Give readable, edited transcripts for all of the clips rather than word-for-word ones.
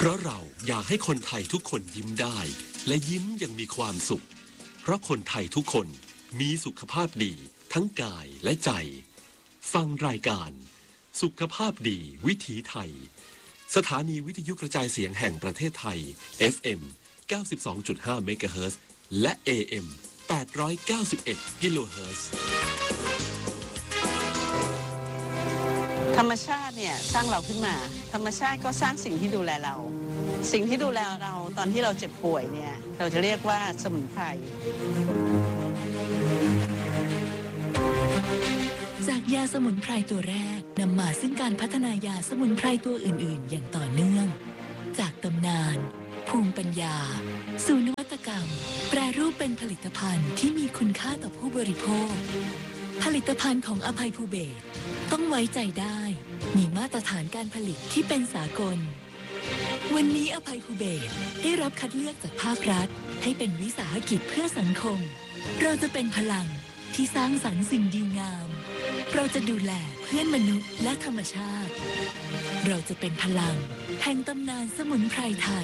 เพราะเราอยากให้คนไทยทุกคนยิ้มได้และยิ้มอย่างมีความสุขเพราะคนไทยทุกคนมีสุขภาพดีทั้งกายและใจฟังรายการสุขภาพดีวิถีไทยสถานีวิทยุกระจายเสียงแห่งประเทศไทย FM 92.5 เมกะเฮิรตซ์และ AM 891 กิโลเฮิรตซ์ธรรมชาติเนี่ยสร้างเราขึ้นมาธรรมชาติก็สร้างสิ่งที่ดูแลเราสิ่งที่ดูแลเราตอนที่เราเจ็บป่วยเนี่ยเราจะเรียกว่าสมุนไพรจากยาสมุนไพรตัวแรกนำมาซึ่งการพัฒนายาสมุนไพรตัวอื่นๆอย่างต่อเนื่องจากตำนานภูมิปัญญาสู่นวัตกรรมแปรรูปเป็นผลิตภัณฑ์ที่มีคุณค่าต่อผู้บริโภคผลิตภัณฑ์ของอภัยภูเบศรต้องไว้ใจได้มีมาตรฐานการผลิตที่เป็นสากลวันนี้อภัยภูเบศรได้รับคัดเลือกจากภาครัฐให้เป็นวิสาหกิจเพื่อสังคมเราจะเป็นพลังที่สร้างสรรค์สิ่งดีงามเราจะดูแลเพื่อนมนุษย์และธรรมชาติเราจะเป็นพลังแห่งตำนานสมุนไพรไทย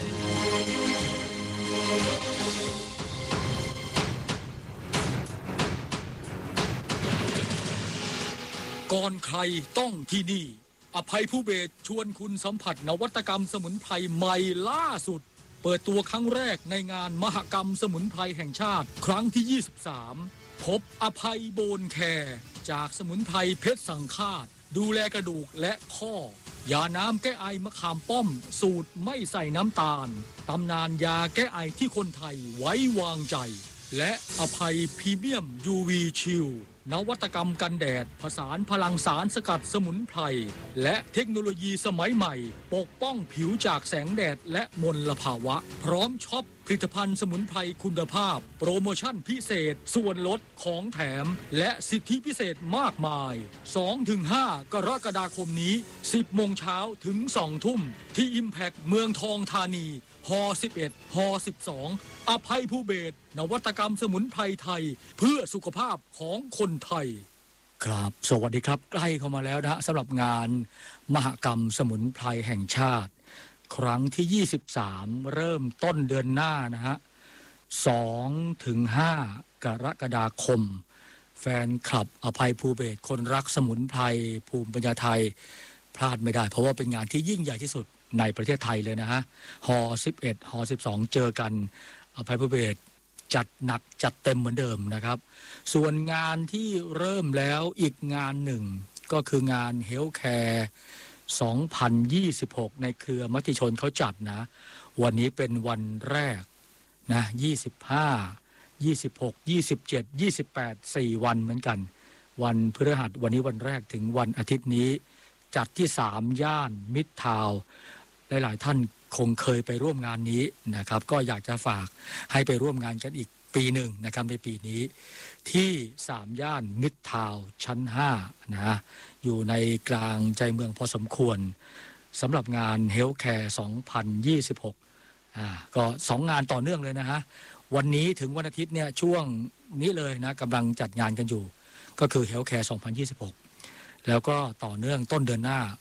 ก่อนใครต้องที่นี่อภัยภูเบศรชวนคุณสัมผัสนวัตกรรมสมุนไพรใหม่ล่าสุดเปิดตัวครั้งแรกในงานมหกรรมสมุนไพรแห่งชาติครั้งที่23พบอภัยโบนแคร์จากสมุนไพรเพชรสังฆาตดูแลกระดูกและข้อยาน้ำแก้ไอมะขามป้อมสูตรไม่ใส่น้ำตาลตำนานยาแก้ไอที่คนไทยไว้วางใจและอภัยพรีเมียม UV ชิลนวัตกรรมกันแดดผสานพลังสารสกัดสมุนไพรและเทคโนโลยีสมัยใหม่ปกป้องผิวจากแสงแดดและมลภาวะพร้อมช็อปผลิตภัณฑ์สมุนไพรคุณภาพโปรโมชั่นพิเศษส่วนลดของแถมและสิทธิพิเศษมากมาย 2-5 กรกฎาคมนี้ 10 โมงเช้าถึง 2 ทุ่มที่ Impact เมืองทองธานีฮ11ฮ12อภัยภูเบศรนวัตกรรมสมุนไพรไทยเพื่อสุขภาพของคนไทยครับสวัสดีครับใกล้เข้ามาแล้วนะสำหรับงานมหกรรมสมุนไพรแห่งชาติครั้งที่23เริ่มต้นเดือนหน้านะฮะ2-5 กรกฎาคมแฟนคลับอภัยภูเบศรคนรักสมุนไพรภูมิปัญญาไทยพลาดไม่ได้เพราะว่าเป็นงานที่ยิ่งใหญ่ที่สุดในประเทศไทยเลยนะฮะฮ11ฮ12เจอกันอภัยภูเบศรจัดหนักจัดเต็มเหมือนเดิมนะครับส่วนงานที่เริ่มแล้วอีกงานหนึ่งก็คืองาน Healthcare 2026ในเครือมติชนเขาจัดนะวันนี้เป็นวันแรกนะ25 26 27 28 4วันเหมือนกันวันพฤหัสวันนี้วันแรกถึงวันอาทิตย์นี้จัดที่3ย่านมิตรทาวน์หลายๆท่านคงเคยไปร่วมงานนี้นะครับก็อยากจะฝากให้ไปร่วมงานกันอีกปีหนึ่งนะครับในปีนี้ที่3ย่านมิตรทาวน์ชั้น5นะอยู่ในกลางใจเมืองพอสมควรสำหรับงาน Healthcare 2026ก็2งานต่อเนื่องเลยนะฮะวันนี้ถึงวันอาทิตย์เนี่ยช่วงนี้เลยนะกำลังจัดงานกันอยู่ก็คือ Healthcare 2026แล้วก็ต่อเนื่องต้นเดือนหน้า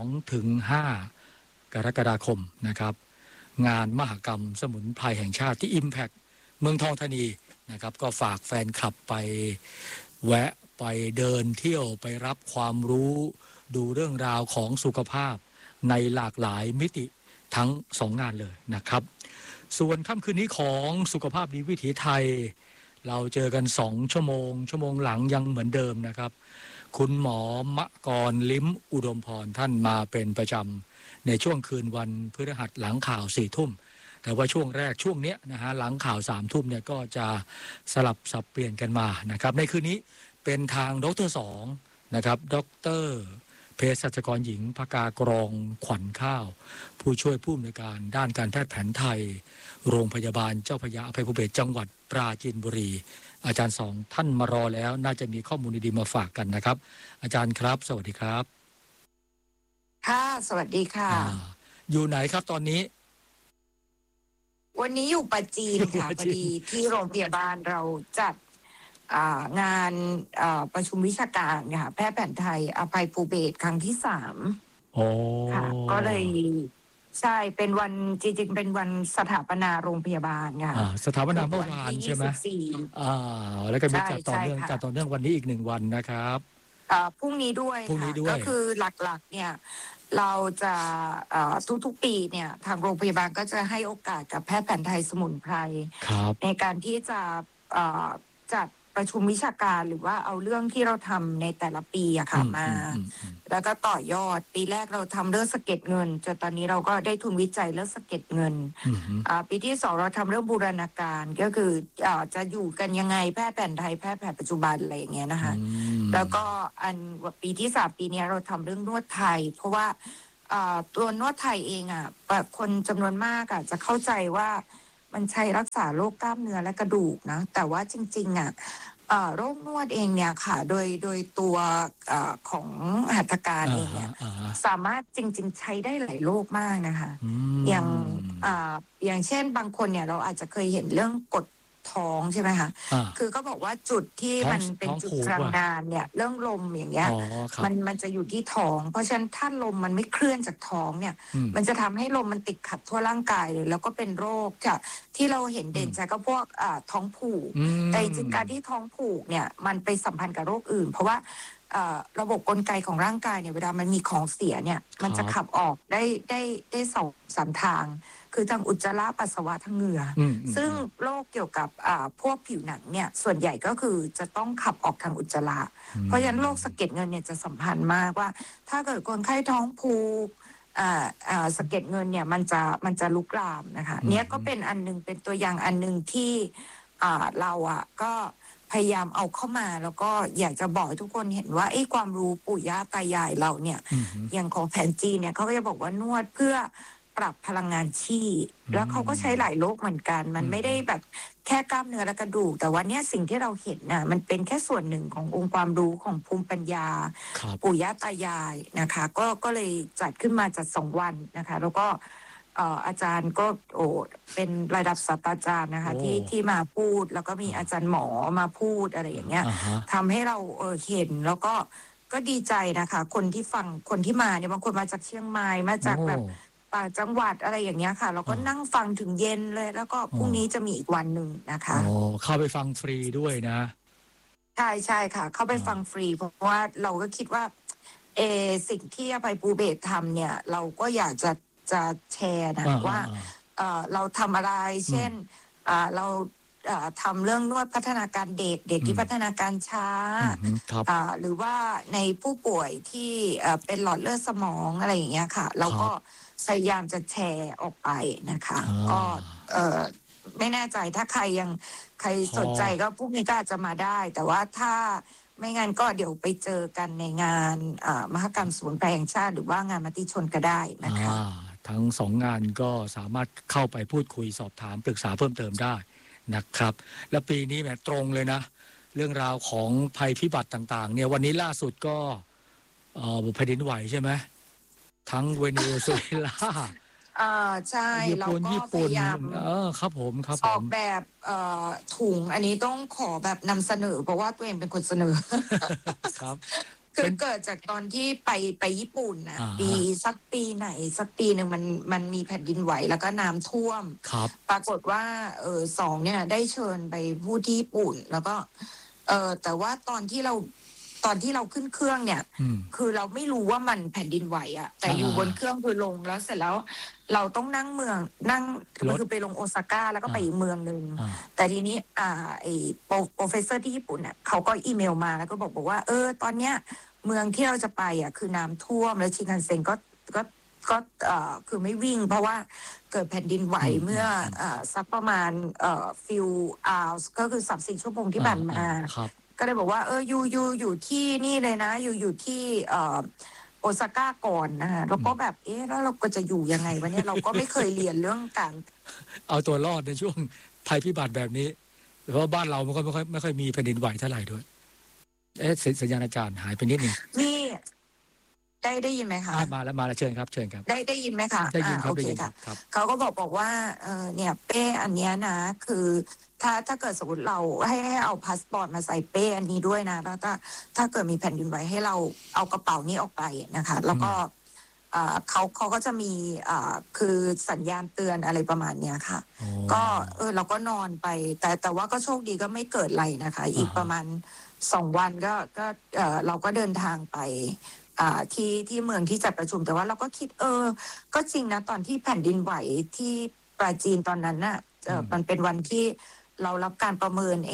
2-5 กรกฎาคมนะครับงานมหกรรมสมุนไพรแห่งชาติที่ Impact เมืองทองธานีนะครับก็ฝากแฟนคลับไปแวะไปเดินเที่ยวไปรับความรู้ดูเรื่องราวของสุขภาพในหลากหลายมิติทั้ง2งานเลยนะครับส่วนค่ำคืนนี้ของสุขภาพดีวิถีไทยเราเจอกัน2ชั่วโมงหลังยังเหมือนเดิมนะครับคุณหมอมะกรลิ้มอุดมพรท่านมาเป็นประจำในช่วงคืนวันพฤหัสหลังข่าว4 ทุ่มแต่ว่าช่วงแรกช่วงเนี้ยนะฮะหลังข่าว3 ทุ่มเนี่ยก็จะสลับสับเปลี่ยนกันมานะครับในคืนนี้เป็นทางดร.2นะครับดร.เภสัชกรหญิงภกากรองขวัญข้าวผู้ช่วยผู้อำนวยการด้านการแพทย์แผนไทยโรงพยาบาลเจ้าพระยาอภัยภูเบศรจังหวัดปราจีนบุรีอาจารย์2ท่านมารอแล้วน่าจะมีข้อมูลดีๆมาฝากกันนะครับอาจารย์ครับสวัสดีครับค่ะสวัสดีค่ะอยู่ไหนครับตอนนี้วันนี้อยู่ปัจจีนค่ะพอดีที่โรงพยาบาลเราจัดงานประชุมวิชาการค่ะแพทย์แผนไทยอภัยภูเบศรครั้งที่3ค่ะก็เลยใช่เป็นวันจริงๆเป็นวันสถาปนาโรงพยาบาลค่ะสถาปนาเมื่อวานใช่ไหมแล้วก็มีจัดต่อเนื่องวันนี้อีก1 วันนะครับพรุ่งนี้ด้วยค่ะก็คือหลักๆเนี่ยเราจะทุกๆปีเนี่ยทางโรงพยาบาลก็จะให้โอกาสกับแพทย์แผนไทยสมุนไพรในการที่จะจัดประชุมวิชาการหรือว่าเอาเรื่องที่เราทำในแต่ละปีอะค่ะมาแล้วก็ต่อยอดปีแรกเราทำเรื่องสะเก็ดเงินจนตอนนี้เราก็ได้ทุนวิจัยเรื่องสะเก็ดเงินปีที่2เราทำเรื่องบูรณาการก็คือจะอยู่กันยังไงแพทย์แผนไทยแพทย์แผนปัจจุบันอะไรอย่างเงี้ยนะคะแล้วก็ปีที่3ปีนี้เราทำเรื่องนวดไทยเพราะว่าตัวนวดไทยเองอะคนจำนวนมากอะจะเข้าใจว่ามันใช้รักษาโรคกล้ามเนื้อและกระดูกนะแต่ว่าจริงๆอ่ะโรคนวดเองเนี่ยค่ะโดยตัวของหัตถการเองเนี่ยสามารถจริงๆใช้ได้หลายโรคมากนะคะอย่างเช่นบางคนเนี่ยเราอาจจะเคยเห็นเรื่องกดท้องใช่ไหมคะคือก็บอกว่าจุดที่มันเป็นจุดพลังงานเนี่ยเรื่องลมอย่างเงี้ยมันจะอยู่ที่ท้องเพราะฉะนั้นถ้าลมมันไม่เคลื่อนจากท้องเนี่ยมันจะทำให้ลมมันติดขัดทั่วร่างกายเลยแล้วก็เป็นโรคที่เราเห็นเด่นชัดก็พวกท้องผูกแต่จริงๆการที่ท้องผูกเนี่ยมันไปสัมพันธ์กับโรคอื่นเพราะว่าระบบกลไกของร่างกายเนี่ยเวลามันมีของเสียเนี่ยมันจะขับออกได้2-3 ทางคือทางอุจจาระปัสสาวะทางเหงื่อซึ่งโรคเกี่ยวกับพวกผิวหนังเนี่ยส่วนใหญ่ก็คือจะต้องขับออกทางอุจจาระเพราะฉะนั้นโรคสะเก็ดเงินเนี่ยจะสัมพันธ์มากว่าถ้าเกิดคนไข้ท้องผูกสะเก็ดเงินเนี่ยมันจะลุกลามนะคะเนี้ยก็เป็นอันนึงเป็นตัวอย่างอันนึงที่เราก็พยายามเอาเข้ามาแล้วก็อยากจะบอกให้ทุกคนเห็นว่าความรู้ปู่ย่าตายายเราเนี่ยอย่างของแผนจีนเนี่ยเขาก็จะบอกว่านวดเพื่อปรับพลังงานชีพแล้วเขาก็ใช้หลายโรคเหมือนกันมันไม่ได้แบบแค่กล้ามเนื้อและกระดูกแต่ว่าเนี่ยสิ่งที่เราเห็นน่ะมันเป็นแค่ส่วนหนึ่งขององค์ความรู้ของภูมิปัญญาปู่ย่าตายายนะคะก็เลยจัดขึ้นมาจัด2 วันนะคะแล้วก็อาจารย์ก็เป็นระดับศาสตราจารย์นะคะที่มาพูดแล้วก็มีอาจารย์หมอมาพูดอะไรอย่างเงี้ยทำให้เราเห็นแล้วก็ดีใจนะคะคนที่ฟังคนที่มาเนี่ยบางคนมาจากเชียงใหม่มาจากแบบต่างจังหวัดอะไรอย่างเงี้ยค่ะเราก็นั่งฟังถึงเย็นเลยแล้วก็พรุ่งนี้จะมีอีกวันหนึ่งนะคะเข้าไปฟังฟรีด้วยนะใช่ค่ะเข้าไปฟังฟรีเพราะว่าเราก็คิดว่าสิ่งที่อภัยภูเบศรทำเนี่ยเราก็อยากจะแชร์นะว่าเราทำอะไรเช่นเราทำเรื่องนวดพัฒนาการเด็กที่พัฒนาการช้าหรือว่าในผู้ป่วยที่เป็นหลอดเลือดสมองอะไรอย่างเงี้ยค่ะเราก็พยายามจะแชร์ออกไปนะคะก็ไม่แน่ใจถ้าใครสนใจก็พรุ่งนี้ก็อาจจะมาได้แต่ว่าถ้าไม่งั้นก็เดี๋ยวไปเจอกันในงานมหกรรมสมุนไพรแห่งชาติหรือว่างานมติชนก็ได้นะคะทั้ง2 งานก็สามารถเข้าไปพูดคุยสอบถามปรึกษาเพิ่มเติมได้นะครับและปีนี้แหมตรงเลยนะเรื่องราวของภัยพิบัติต่างๆเนี่ยวันนี้ล่าสุดก็แผ่นดินไหวใช่ไหมทั้งเวเนซุเอลาใช่เราก็พยายามครับผมออกแบบถุงอันนี้ต้องขอแบบนำเสนอเพราะว่าตัวเองเป็นคนเสนอครับคือเกิดจากตอนที่ไปญี่ปุ่นนะปีไหนสักปีหนึ่งมันมีแผ่นดินไหวแล้วก็น้ำท่วมปรากฏว่า2เนี่ยได้เชิญไปพูดที่ญี่ปุ่นแล้วก็แต่ว่าตอนที่เราขึ้นเครื่องเนี่ยคือเราไม่รู้ว่ามันแผ่นดินไหวอ่ะแต่อยู่บนเครื่องคือลงแล้วเสร็จแล้วเราต้องนั่งคือไปลงโอซาก้าแล้วก็ไปอีกเมืองนึงแต่ทีนี้ไอ้โปรเฟสเซอร์ที่ญี่ปุ่นเนี่ยเขาก็อีเมลมาแล้วก็บอกว่าตอนเนี้ยเมืองที่เราจะไปอ่ะคือน้ำท่วมแล้วชินคันเซ็นก็คือไม่วิ่งเพราะว่าเกิดแผ่นดินไหวเมื่อสักประมาณฟิวก็คือ3-4 ชั่วโมงที่ผ่านมาก็เลยบอกว่าอยู่ที่นี่เลยนะอยู่ที่โอซาก้าก่อนนะคะแล้วก็แบบแล้วเราก็จะอยู่ยังไงวะเนี่ยเราก็ไม่เคยเรียนเรื่องการเอาตัวรอดในช่วงภัยพิบัติแบบนี้เพราะว่าบ้านเรามันก็ไม่ค่อยมีแผ่นดินไหวเท่าไหร่ด้วยสัญญาณอาจารย์หายไปนิดนึงนี่ได้ยินไหมคะมาแล้วเชิญครับได้ยินไหมคะได้ยินครับโอเคค่ะเขาก็บอกว่าเนี่ยเป้อันเนี้ยนะคือถ้าเกิดสมมติเราให้เอาพาสปอร์ตมาใส่เป้อันนี้ด้วยนะแล้วถ้าเกิดมีแผ่นดินไหวให้เราเอากระเป๋านี้ออกไปนะคะแล้วก็เขาก็จะมีคือสัญญาณเตือนอะไรประมาณเนี้ยค่ะก็เราก็นอนไปแต่ว่าก็โชคดีก็ไม่เกิดอะไรนะคะอีกประมาณ2 วันก็เราก็เดินทางไปที่เมืองที่จัดประชุมแต่ว่าเราก็คิดก็จริงนะตอนที่แผ่นดินไหวที่ปราจีนตอนนั้นน่ะมันเป็นวันที่เรารับการประเมิน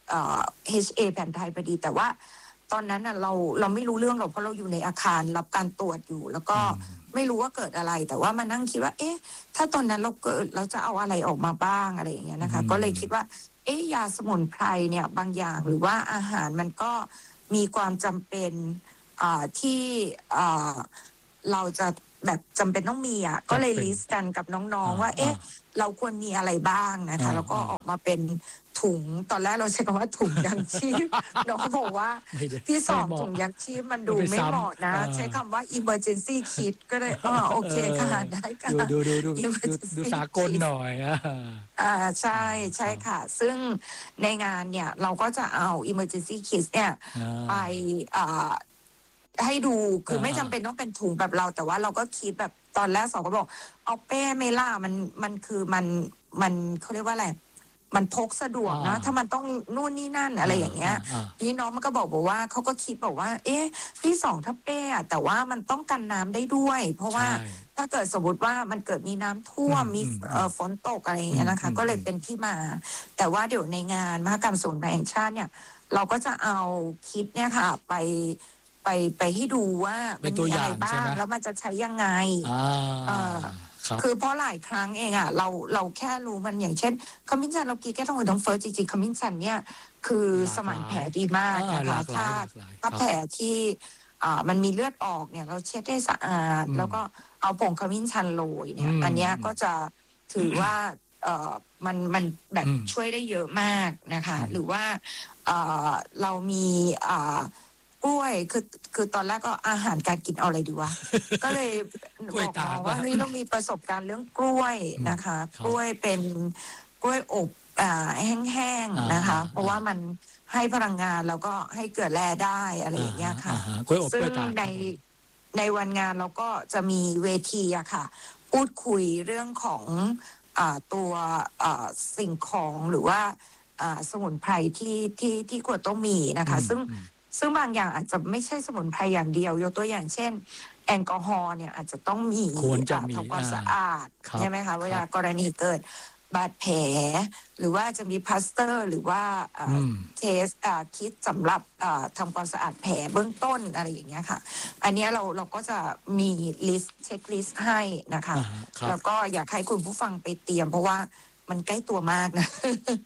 HA แผ่นไทยพอดีแต่ว่าตอนนั้นน่ะเราไม่รู้เรื่องหรอกเพราะเราอยู่ในอาคารรับการตรวจอยู่แล้วก็ไม่รู้ว่าเกิดอะไรแต่ว่ามานั่งคิดว่าถ้าตอนนั้นเราจะเอาอะไรออกมาบ้างอะไรอย่างเงี้ยนะคะก็เลยคิดว่ายาสมุนไพรเนี่ยบางอย่างหรือว่าอาหารมันก็มีความจำเป็นที่เราจะแบบจำเป็นต้องมีก็เลยลิสต์กันกับน้องๆว่าเราควรมีอะไรบ้างนะคะแล้วก็ออกมาเป็นถุงตอนแรกเราใช้คำว่าถุงยังชีพน้องบอกว่าพี่สอบถุงยังชีพมันดูไม่เหมาะนะใช้คำว่า emergency kit ก็เลยโอเคค่ะได้ค่ะดูสากลหน่อยใช่ค่ะซึ่งในงานเนี่ยเราก็จะเอา emergency kit เนี่ยไปให้ดูคือไม่จำเป็นต้องเป็นถุงแบบเราแต่ว่าเราก็คิดแบบตอนแรกสองก็บอกเอาเป้ไม่ล่ามันคือมันเขาเรียกว่าอะไรมันพกสะดวกนะถ้ามันต้องนู่นนี่นั่นอะไรอย่างเงี้ยพี่น้องมันก็บอกว่าเขาก็คิดบอกว่าพี่สองถ้าเป้แต่ว่ามันต้องกันน้ำได้ด้วยเพราะว่าถ้าเกิดสมมติว่ามันเกิดมีน้ำท่วมมีฝนตกอะไรอย่างเงี้ยนะคะก็เลยเป็นที่มาแต่ว่าเดี๋ยวในงานมหกรรมสมุนไพรแห่งชาติเนี่ยเราก็จะเอาคิดเนี่ยค่ะไปให้ดูว่ามันมีอะไรบ้างแล้วมันจะใช้ยังไงคือเพราะหลายครั้งเองเราแค่รู้มันอย่างเช่นขมิ้นชันเรากินแค่ต้องเฟิร์สจริงๆขมิ้นชันเนี่ยคือสมานแผลดีมากนะคะถ้าแผลที่มันมีเลือดออกเนี่ยเราเช็ดให้สะอาดแล้วก็เอาผงขมิ้นชันโรยเนี่ยอันนี้ก็จะถือว่ามันแบบช่วยได้เยอะมากนะคะหรือว่าเรามีกล้วยคือตอนแรกก็อาหารการกินเอาอะไรดีวะ ก็เลยบอกน้องว่าเฮ้ยต้องมีประสบการณ์เรื่องกล้วยนะคะกล้วยเป็นกล้วยอบแห้งๆนะคะเพราะว่ามันให้พลังงานแล้วก็ให้เกลือแร่ได้อะไรอย่างเงี้ยค่ะซึ่งในวันงานเราก็จะมีเวทีอะค่ะพูดคุยเรื่องของตัวสิ่งของหรือว่าสมุนไพรที่ควรต้องมีนะคะซึ่งบางอย่างอาจจะไม่ใช่สมุนไพรอย่างเดียวยกตัวอย่างเช่นแอลกอฮอล์เนี่ยอาจจะต้องมีทำความสะอาดใช่ไหมคะเวลากรณีเกิดบาดแผลหรือว่าจะมีพลาสเตอร์หรือว่าเทสคิดสำหรับทำความสะอาดแผลเบื้องต้นอะไรอย่างเงี้ยค่ะอันนี้เราก็จะมีลิสต์เช็คลิสต์ให้นะคะแล้วก็อยากให้คุณผู้ฟังไปเตรียมเพราะว่ามันใกล้ตัวมากนะ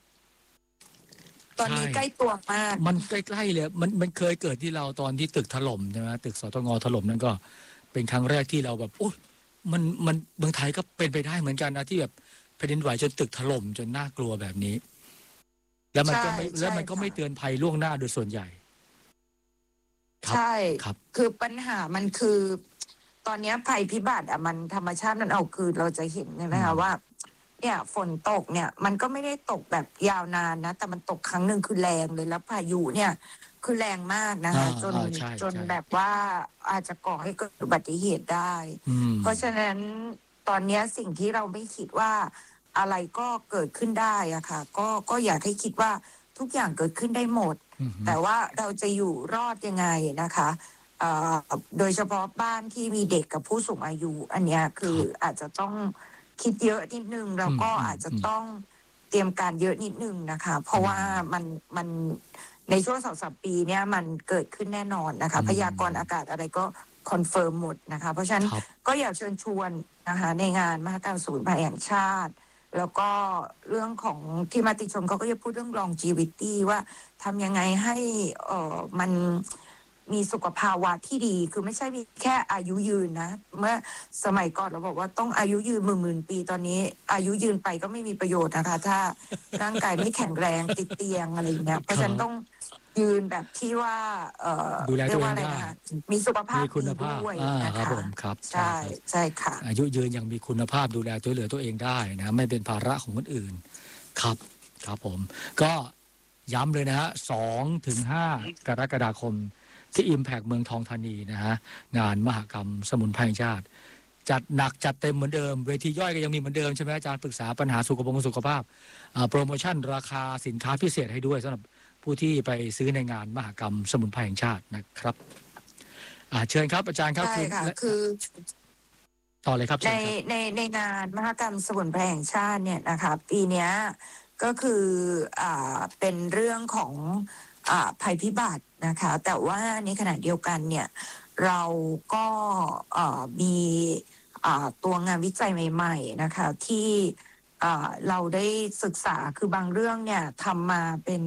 ตอนนี้ใกล้ตัวมากมันใกล้ๆเลยมันเคยเกิดที่เราตอนที่ตึกถล่มใช่ไหมตึกสตง.ถล่มนั่นก็เป็นครั้งแรกที่เราแบบโอ้มันเมืองไทยก็เป็นไปได้เหมือนกันนะที่แบบแผ่นดินไหวจนตึกถล่มจนน่ากลัวแบบนี้แล้วมันก็ไม่เตือนภัยล่วงหน้าโดยส่วนใหญ่ใช่คือปัญหามันคือตอนนี้ภัยพิบัติมันธรรมชาติมันเอาคือเราจะเห็นใช่ไหมคะว่าเนี่ยฝนตกเนี่ยมันก็ไม่ได้ตกแบบยาวนานนะแต่มันตกครั้งหนึ่งคือแรงเลยแล้วพายุเนี่ยคือแรงมากนะคะจนแบบว่าอาจจะก่อให้เกิดอุบัติเหตุได้เพราะฉะนั้นตอนนี้สิ่งที่เราไม่คิดว่าอะไรก็เกิดขึ้นได้อะค่ะก็อยากให้คิดว่าทุกอย่างเกิดขึ้นได้หมดแต่ว่าเราจะอยู่รอดยังไงนะคะโดยเฉพาะบ้านที่มีเด็กกับผู้สูงอายุอันเนี้ยคืออาจจะต้องคิดเยอะนิดนึงแล้วก็อาจจะต้องเตรียมการเยอะนิดนึงนะคะเพราะว่ามันในช่วง2-3 ปีเนี่ยมันเกิดขึ้นแน่นอนนะคะพยากรณ์อากาศอะไรก็คอนเฟิร์มหมดนะคะเพราะฉะนั้นก็อยากเชิญชวนนะคะในงานมหกรรมสมุนไพรแห่งชาติแล้วก็เรื่องของที่มาติชมเขาก็จะพูดเรื่อง longevity ว่าทำยังไงให้มันมีสุขภาวะที่ดีคือไม่ใช่มีแค่อายุยืนนะเมื่อสมัยก่อนเราบอกว่าต้องอายุยืนหมื่นปีตอนนี้อายุยืนไปก็ไม่มีประโยชน์นะคะถ้าร่างกายไม่แข็งแรงติดเตียงอะไรอย่างเงี้ยเพราะฉะนั้นต้องยืนแบบที่ว่าดูแลตัวเองได้มีสุขภาพดีด้วยนะคะครับใช่ค่ะอายุยืนยังมีคุณภาพดูแลช่วยเหลือตัวเองได้นะไม่เป็นภาระของคนอื่นครับผมก็ย้ำเลยนะฮะ2-5 กรกฎาคมที่ Impact เมืองทองธานีนะฮะงานมหกรรมสมุนไพรแห่งชาติจัดหนักจัดเต็มเหมือนเดิมเวทีย่อยก็ยังมีเหมือนเดิมใช่ไหมอาจารย์ปรึกษาปัญหาสุขภาพโปรโมชั่นราคาสินค้าพิเศษให้ด้วยสำหรับผู้ที่ไปซื้อในงานมหกรรมสมุนไพรแห่งชาตินะครับเชิญครับอาจารย์ครับใช่ค่ะคือต่อเลยครับในงานมหกรรมสมุนไพรแห่งชาติเนี่ยนะคะปีนี้ก็คือเป็นเรื่องของภัยพิบัตินะคะแต่ว่าในขณะเดียวกันเนี่ยเราก็มีตัวงานวิจัยใหม่ๆนะคะที่เราได้ศึกษาคือบางเรื่องเนี่ยทำมาเป็น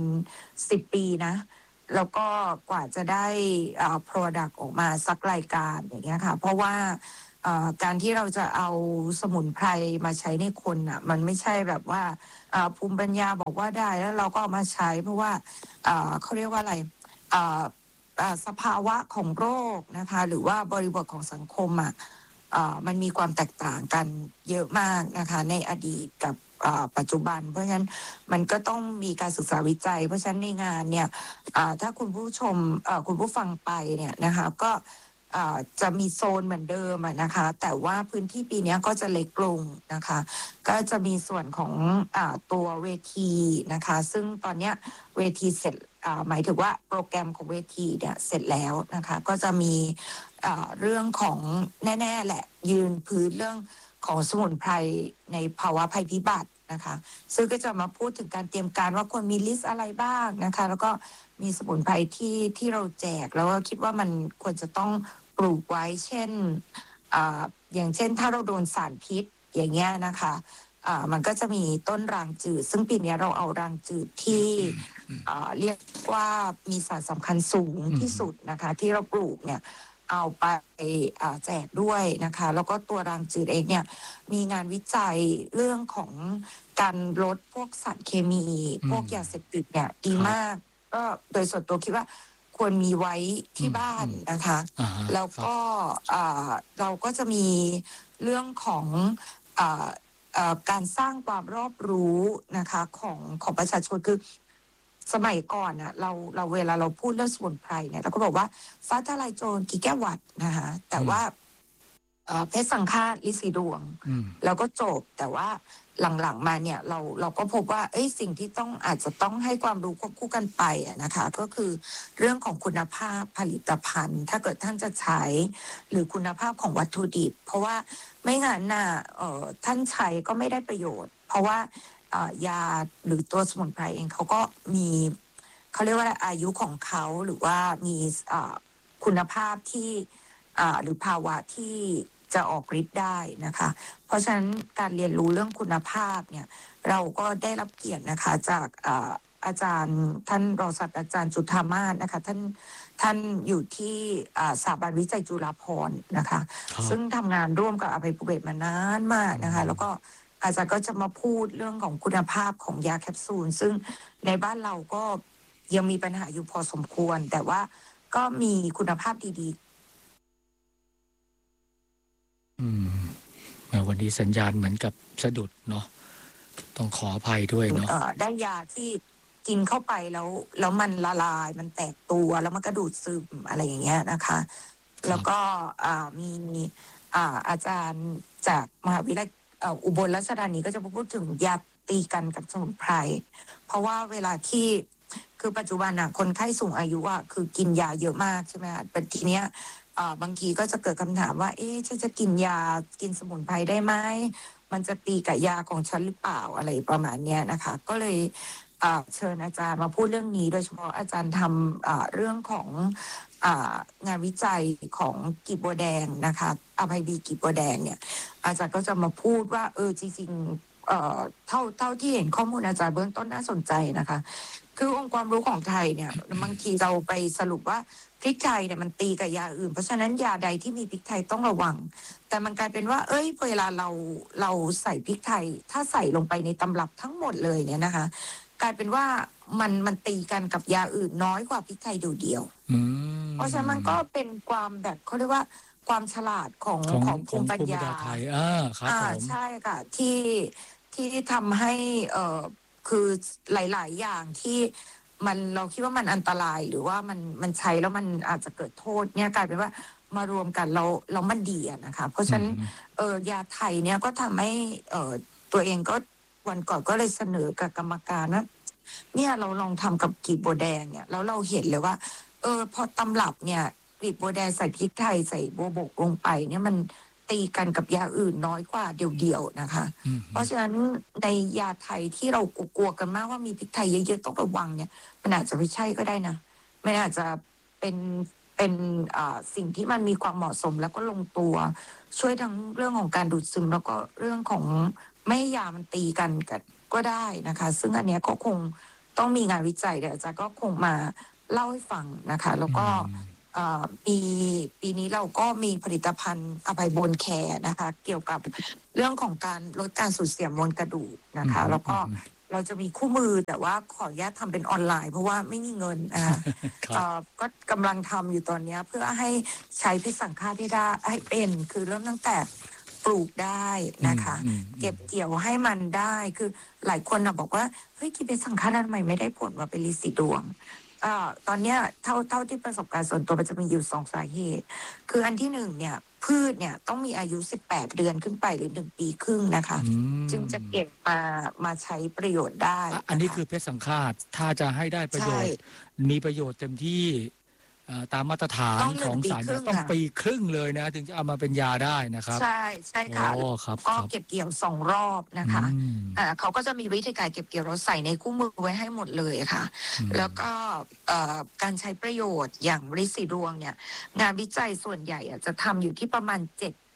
10 ปีนะแล้วก็กว่าจะได้product ออกมาสักรายการอย่างเงี้ยค่ะเพราะว่าการที่เราจะเอาสมุนไพรมาใช้ในคนอ่ะมันไม่ใช่แบบว่าภูมิปัญญาบอกว่าได้แล้วเราก็เอามาใช้เพราะว่าเขาเรียกว่าอะไรสภาวะของโรคนะคะหรือว่าบริบทของสังคมมันมีความแตกต่างกันเยอะมากนะคะในอดีตกับปัจจุบันเพราะฉะนั้นมันก็ต้องมีการศึกษาวิจัยเพราะฉะนั้นในงานเนี่ยถ้าคุณผู้ชมคุณผู้ฟังไปเนี่ยนะคะก็จะมีโซนเหมือนเดิมนะคะแต่ว่าพื้นที่ปีนี้ก็จะเล็กลงนะคะก็จะมีส่วนของตัวเวทีนะคะซึ่งตอนนี้เวทีเสร็จหมายถึงว่าโปรแกรมของเวทีเนี่ยเสร็จแล้วนะคะก็จะมีเรื่องของแน่ๆแหละยืนพื้นเรื่องของสมุนไพรในภาวะภัยพิบัตินะคะซึ่งก็จะมาพูดถึงการเตรียมการว่าควรมีลิสต์อะไรบ้างนะคะแล้วก็มีสมุนไพรที่เราแจกแล้วก็คิดว่ามันควรจะต้องปลูกไว้เช่นอย่างเช่นถ้าเราโดนสารพิษอย่างเงี้ยนะคะมันก็จะมีต้นรางจืดซึ่งปีนี้เราเอารางจืดที่เรียกว่ามีสารสำคัญสูงที่สุดนะคะที่เราปลูกเนี่ยเอาไปแจกด้วยนะคะแล้วก็ตัวรางจืดเองเนี่ยมีงานวิจัยเรื่องของการลดพวกสารเคมีพวกยาเสพติดเนี่ยดีมากก็โดยส่วนตัวคิดว่าควรมีไว้ที่บ้านนะคะแล้วก็เราก็จะมีเรื่องของการสร้างความรอบรู้นะคะของประชาชนคือสมัยก่อนเราเวลาเราพูดเรื่องสมุนไพรเนี่ยเราก็บอกว่าฟ้าทลายโจรกี่แก้ววัดนะคะแต่ว่าเพชรสังฆาตลิสีดวงแล้วก็จบแต่ว่าหลังๆมาเนี่ยเราก็พบว่าสิ่งที่อาจจะต้องให้ความรู้ควบคู่กันไปนะคะก็คือเรื่องของคุณภาพผลิตภัณฑ์ถ้าเกิดท่านจะใช้หรือคุณภาพของวัตถุดิบเพราะว่าไม่งั้นท่านใช้ก็ไม่ได้ประโยชน์เพราะว่ายาหรือตัวสมุนไพรเองเขาก็มีเขาเรียกว่าอายุของเขาหรือว่ามีคุณภาพที่หรือภาวะที่จะออกฤทธิ์ได้นะคะเพราะฉะนั้นการเรียนรู้เรื่องคุณภาพเนี่ยเราก็ได้รับเกียรตินะคะจากอาจารย์ท่านรองศาสตราจารย์จุฑามาศนะคะท่านอยู่ที่สถาบันวิจัยจุฬาภรณ์นะคะซึ่งทำงานร่วมกับอภัยภูเบศรมานานมากนะคะแล้วก็อาจารย์ก็จะมาพูดเรื่องของคุณภาพของยาแคปซูลซึ่งในบ้านเราก็ยังมีปัญหาอยู่พอสมควรแต่ว่าก็มีคุณภาพดีๆวันนี้สัญญาณเหมือนกับสะดุดเนาะต้องขออภัยด้วยเนาะได้ยาที่กินเข้าไปแล้วมันละลายมันแตกตัวแล้วมันก็ดูดซึมอะไรอย่างเงี้ยนะคะแล้วก็มีอาจารย์จากมหาวิทยาลัยอุบลราชธานีก็จะพูดถึงยาตีกันกับสมุนไพรเพราะว่าเวลาที่คือปัจจุบันคนไข้สูงอายุคือกินยาเยอะมากใช่ไหมคะแต่ทีเนี้ยบางทีก็จะเกิดคำถามว่าฉันจะกินยากินสมุนไพรได้ไหมมันจะตีกับยาของฉันหรือเปล่าอะไรประมาณนี้นะคะก็เลยเชิญอาจารย์มาพูดเรื่องนี้โดยเฉพาะอาจารย์ทำเรื่องของงานวิจัยของกีบบัวแดงนะคะอภัยดีกีบบัวแดงเนี่ยอาจารย์ก็จะมาพูดว่าจริงๆเท่าที่เห็นข้อมูลอาจารย์เบื้องต้นน่าสนใจนะคะคือองค์ความรู้ของไทยเนี่ยบางทีเราไปสรุปว่าพริกไทยเนี่ยมันตีกับยาอื่นเพราะฉะนั้นยาใดที่มีพริกไทยต้องระวังแต่มันกลายเป็นว่าเวลาเราใส่พริกไทยถ้าใส่ลงไปในตำรับทั้งหมดเลยเนี่ยนะคะกลายเป็นว่ามันตีกันกับยาอื่นน้อยกว่าพริกไทยดูเดียวเพราะฉะนั้นมันก็เป็นความแบบเขาเรียกว่าความฉลาดของภูมิปัญญาไทยใช่ค่ะที่ทำให้คือหลายๆอย่างที่เราคิดว่ามันอันตรายหรือว่ามันใช้แล้วมันอาจจะเกิดโทษเนี่ยกลายเป็นว่ามารวมกันเรามันดีนะคะเพราะฉะนั้นยาไทยเนี่ยก็ทำให้ตัวเองก็วันก่อนก็เลยเสนอกับกรรมการว่าเนี่ยเราลองทำกับกลีบบัวแดงเนี่ยแล้วเราเห็นเลยว่าพอตำรับเนี่ยกลีบบัวแดงใส่พริกไทยใส่บัวบกลงไปเนี่ยมันตีกันกับยาอื่นน้อยกว่าเดี่ยวๆนะคะเพราะฉะนั้นในยาไทยที่เรากลัวกันมากว่ามีพริกไทยเยอะๆต้องระวังเนี่ยมันอาจจะไม่ใช่ก็ได้นะมันอาจจะเป็นสิ่งที่มันมีความเหมาะสมแล้วก็ลงตัวช่วยทั้งเรื่องของการดูดซึมแล้วก็เรื่องของไม่ให้ยามันตีกันก็ได้นะคะซึ่งอันเนี้ยก็คงต้องมีงานวิจัยเดี๋ยวอาจารย์ก็คงมาเล่าให้ฟังนะคะแล้วก็ปีนี้เราก็มีผลิตภัณฑ์อภัยโบนแคร์นะคะเกี่ยวกับเรื่องของการลดการสูญเสียมวลกระดูกนะคะแล้วก็เราจะมีคู่มือแต่ว่าขออนุญาตทำเป็นออนไลน์เพราะว่าไม่มีเงินก็กำลังทำอยู่ตอนนี้เพื่อให้ใช้พิษสังฆาตที่ได้ให้เป็นคือเริ่มตั้งแต่ปลูกได้นะคะเก็บเกี่ยวให้มันได้คือหลายคนบอกว่าเฮ้ยกินเป็นสังฆาตทำไมไม่ได้ผลว่าเป็นฤทธิ์สีดวงตอนนี้เท่าที่ประสบการณ์ส่วนตัวมันจะมีอยู่2 สาเหตุคืออันที่1เนี่ยพืชเนี่ยต้องมีอายุ18 เดือนขึ้นไปหรือ1 ปีครึ่งนะคะจึงจะเก็บมาใช้ประโยชน์ได้อันนี้คือเพชรสังฆาตถ้าจะให้ได้ประโยชน์มีประโยชน์เต็มที่ตามมาตรฐานของศาลต้อง1 ปีครึ่งเลยนะถึงจะเอามาเป็นยาได้นะครับใช่ค่ะก็เก็บเกี่ยว2 รอบนะคะเขาก็จะมีวิธีการเก็บเกี่ยวเราใส่ในคู่มือไว้ให้หมดเลยค่ะแล้วก็การใช้ประโยชน์อย่างฤทธิ์สีดวงเนี่ยงานวิจัยส่วนใหญ่จะทำอยู่ที่ประมาณ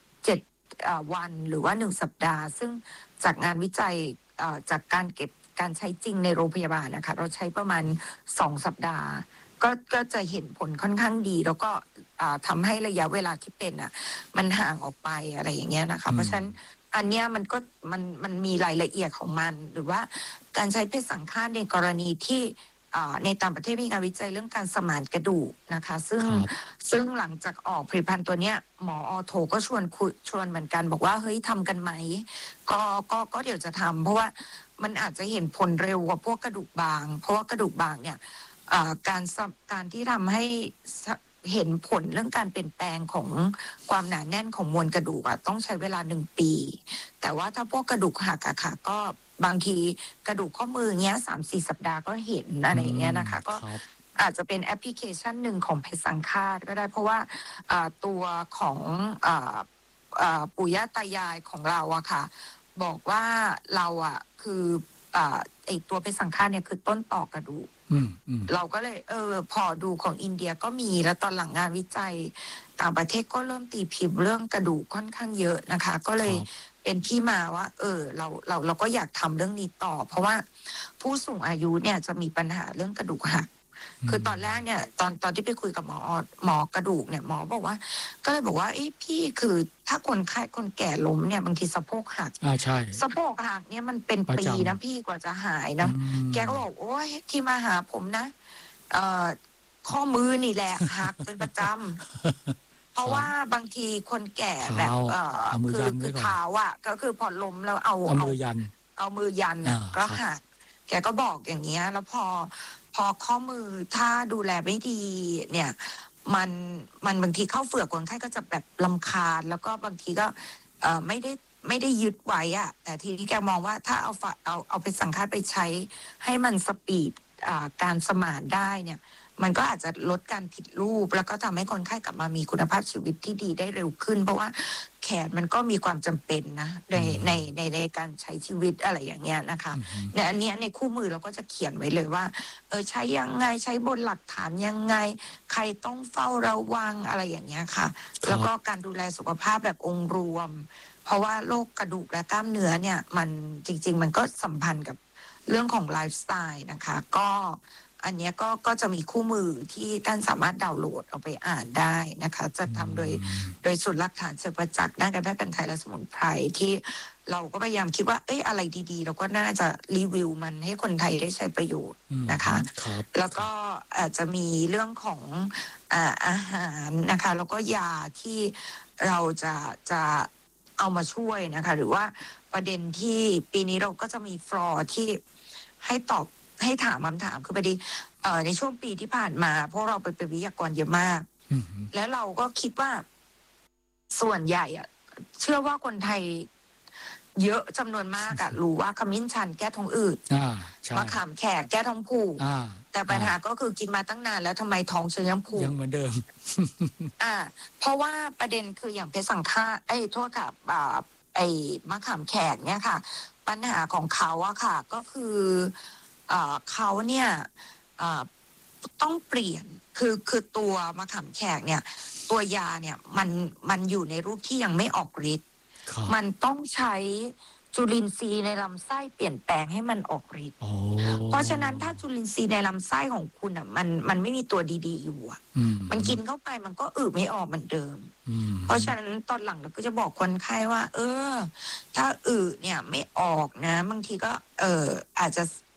7 วันหรือว่า1 สัปดาห์ซึ่งจากงานวิจัยจากการใช้จริงในโรงพยาบาลนะคะเราใช้ประมาณ2 สัปดาห์ก็จะเห็นผลค่อนข้างดีแล้วก็ทำให้ระยะเวลาที่เป็นมันห่างออกไปอะไรอย่างเงี้ยนะคะเพราะฉะนั้นอันเนี้ยมันมีรายละเอียดของมันหรือว่าการใช้เพชรสังฆาตในกรณีที่ในต่างประเทศมีงานวิจัยเรื่องการสมานกระดูกนะคะซึ่งหลังจากออกผลิตภัณฑ์ตัวเนี้ยหมอโทก็ชวนเหมือนกันบอกว่าเฮ้ยทำกันไหมก็เดี๋ยวจะทำเพราะว่ามันอาจจะเห็นผลเร็วกว่าพวกกระดูกบางเพราะว่ากระดูกบางเนี่ยการที่ทำให้เห็นผลเรื่องการเปลี่ยนแปลงของความหนาแน่นของมวลกระดูกต้องใช้เวลา1 ปีแต่ว่าถ้าพวกกระดูกหักค่ะก็บางทีกระดูกข้อมือเงี้ย3-4 สัปดาห์ก็เห็นอะไรอย่างเงี้ยนะคะก็อาจจะเป็นแอปพลิเคชันหนึ่งของเพชรสังฆาตก็ได้เพราะว่าตัวของปู่ย่าตายายของเราค่ะบอกว่าเราคือไอตัวเพชรสังฆาตเนี่ยคือต้นต่อกระดูกเราก็เลยพอดูของอินเดียก็มีแล้วตอนหลังงานวิจัยต่างประเทศก็เริ่มตีพิมพ์เรื่องกระดูกค่อนข้างเยอะนะคะก็เลยเป็นที่มาว่าเราก็อยากทำเรื่องนี้ต่อเพราะว่าผู้สูงอายุเนี่ยจะมีปัญหาเรื่องกระดูกหักคือตอนแรกเนี่ยตอนที่ไปคุยกับหมอกระดูกเนี่ยหมอบอกว่าก็เลยบอกว่าพี่คือถ้าคนแก่ล้มเนี่ยบางทีสะโพกหักใช่สะโพกหักเนี่ยมันเป็นปีนะพี่กว่าจะหายนะแกก็บอกโอ้ยที่มาหาผมนะข้อมือนี่แหละหักเป็นประจำเพราะว่าบางทีคนแก่แบบคือเท้าก็คือพอล้มแล้วเอามือยันก็หักแกก็บอกอย่างเงี้ยแล้วพอข้อมือถ้าดูแลไม่ดีเนี่ยมันบางทีเข้าเฝือกคนไข้ก็จะแบบรำคาญแล้วก็บางทีก็ไม่ได้ยึดไว้แต่ทีนี้แกมองว่าถ้าเอาไปสังฆาตไปใช้ให้มันสปีดการสมานได้เนี่ยมันก็อาจจะลดการผิดรูปแล้วก็ทำให้คนไข้กลับมามีคุณภาพชีวิตที่ดีได้เร็วขึ้นเพราะว่าแขนมันก็มีความจำเป็นนะในการใช้ชีวิตอะไรอย่างเงี้ยนะคะในอันนี้ในคู่มือเราก็จะเขียนไว้เลยว่าใช้ยังไงใช้บนหลักฐานยังไงใครต้องเฝ้าระวังอะไรอย่างเงี้ยค่ะแล้วก็การดูแลสุขภาพแบบองค์รวมเพราะว่าโรคกระดูกและกล้ามเนื้อเนี่ยมันจริงๆมันก็สัมพันธ์กับเรื่องของไลฟ์สไตล์นะคะก็อันนี้ก็จะมีคู่มือที่ท่านสามารถดาวน์โหลดเอาไปอ่านได้นะคะจะทำโดยศูนย์หลักฐานเชิงประจักษ์ด้านการแพทย์แผนไทยและสมุนไพรที่เราก็พยายามคิดว่าอะไรดีๆเราก็น่าจะรีวิวมันให้คนไทยได้ใช้ประโยชน์นะคะแล้วก็อาจจะมีเรื่องของอาหารนะคะแล้วก็ยาที่เราจะเอามาช่วยนะคะหรือว่าประเด็นที่ปีนี้เราก็จะมีฟลอร์ที่ให้ถามคำถามคือพอดีในช่วงปีที่ผ่านมาพวกเราไปเป็นวิทยากรเยอะมากแล้วเราก็คิดว่าส่วนใหญ่เชื่อว่าคนไทยเยอะจำนวนมากรู้ว่าขมิ้นชันแก้ท้องอืดมะขามแขกแก้ท้องผูกแต่ปัญหาก็คือกินมาตั้งนานแล้วทำไมท้องฉันยังผูกยังเหมือนเดิมเพราะว่าประเด็นคืออย่างเพชรสังฆาโทษค่ะมะขามแขกเนี่ยค่ะปัญหาของเขาค่ะก็คือเขาเนี่ยต้องเปลี่ยนคือตัวมะขามแขกเนี่ยตัวยาเนี่ยมันอยู่ในรูปที่ยังไม่ออกฤทธิ์มันต้องใช้จุลินทรีย์ในลำไส้เปลี่ยนแปลงให้มันออกฤทธิ์เพราะฉะนั้นถ้าจุลินทรีย์ในลำไส้ของคุณมันไม่มีตัวดีๆอยู่มันกินเข้าไปมันก็ไม่ออกเหมือนเดิมเพราะฉะนั้นตอนหลังเราก็จะบอกคนไข้ว่าถ้าเนี่ยไม่ออกนะบางทีก็อาจจะ